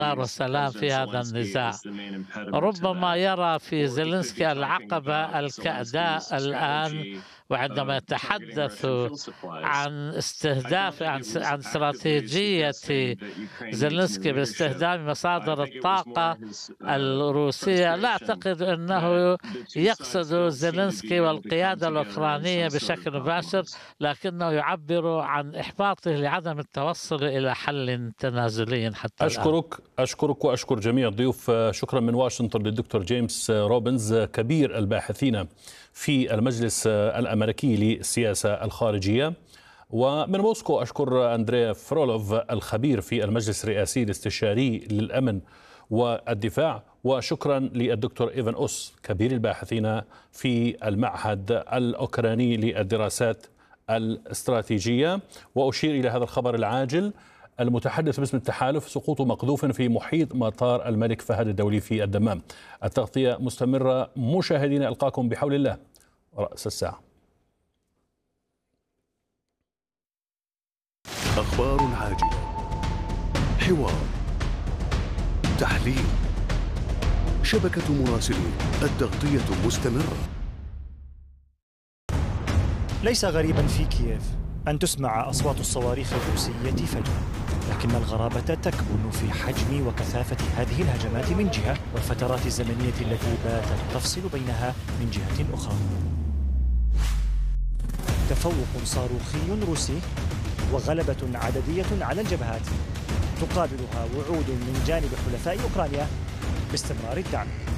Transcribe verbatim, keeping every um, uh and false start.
والسلام في هذا النزاع. ربما يرى في زيلينسكي العقبة الكأداء الآن، وعندما يتحدث عن استهداف عن عن استراتيجية زيلينسكي باستهداف مصادر الطاقة الروسية. لا أعتقد أنه يقصد زيلينسكي والقيادة الأوكرانية بشكل مباشر، لكنه يعبر عن إحباطه لعدم التوصل إلى حل تنازلي حتى أشكرك الآن. أشكرك وأشكر جميع الضيوف. شكرا من واشنطن للدكتور جيمس روبنز كبير الباحثين في المجلس الأمريكي للسياسة الخارجية. ومن موسكو أشكر أندريا فرولوف الخبير في المجلس الرئاسي الاستشاري للأمن والدفاع. وشكرا للدكتور إيفان أوس كبير الباحثين في المعهد الأوكراني للدراسات الاستراتيجية. وأشير إلى هذا الخبر العاجل: المتحدث باسم التحالف سقوط مقذوف في محيط مطار الملك فهد الدولي في الدمام. التغطية مستمرة مشاهدينا، ألقاكم بحول الله رأس الساعة. أخبار عاجلة، حوار، تحليل، شبكة مراسلين، التغطية مستمرة. ليس غريبا في كييف أن تسمع أصوات الصواريخ الروسية فجأة، لكن الغرابة تكمن في حجم وكثافة هذه الهجمات من جهة، والفترات الزمنية التي باتت تفصل بينها من جهة أخرى. تفوق صاروخي روسي وغلبة عددية على الجبهات، تقابلها وعود من جانب حلفاء أوكرانيا باستمرار الدعم.